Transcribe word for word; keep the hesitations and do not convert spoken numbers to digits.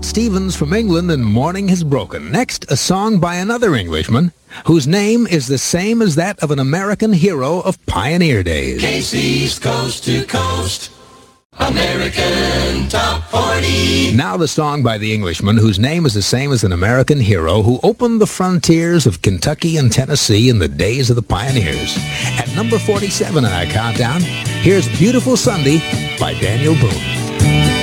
Stevens from England and Morning Has Broken. Next, a song by another Englishman whose name is the same as that of an American hero of pioneer days. Casey's Coast to Coast, American Top forty. Now the song by the Englishman whose name is the same as an American hero who opened the frontiers of Kentucky and Tennessee in the days of the pioneers. At number forty-seven in our countdown, here's Beautiful Sunday by Daniel Boone.